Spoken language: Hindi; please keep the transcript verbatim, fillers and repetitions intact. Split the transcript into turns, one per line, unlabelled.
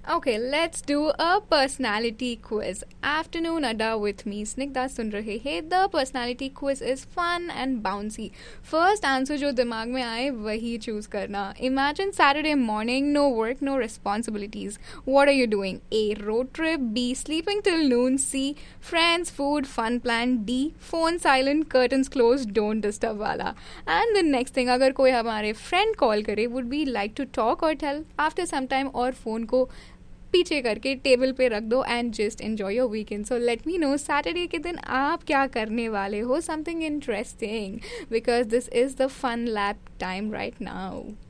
Okay, let's do a personality quiz. Afternoon Adda with me, Snigdha सुन रहे हैं. The personality quiz is fun and bouncy. First answer जो दिमाग में आए वही choose करना. Imagine Saturday morning, no work, no responsibilities. What are you doing? A. Road trip. B. Sleeping till noon. C. Friends, food, fun plan. D. Phone silent, curtains closed, don't disturb वाला. And the next thing, अगर कोई हमारे friend call करे, would we like to talk or tell? After some time और phone को पीछे करके टेबल पे रख दो and just enjoy your weekend. So let me know Saturday के दिन आप क्या करने वाले हो, something interesting, because this is the fun lap time right now.